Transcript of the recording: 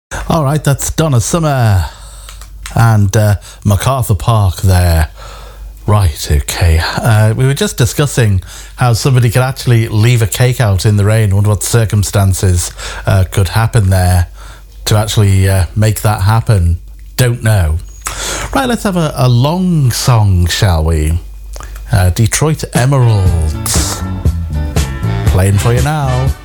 All right, that's Donna Summer and MacArthur Park there. Right, okay. We were just discussing how somebody could actually leave a cake out in the rain. I wonder what circumstances could happen there to actually make that happen. Don't know. Right, let's have a long song, shall we? Detroit Emeralds. Playing for you now.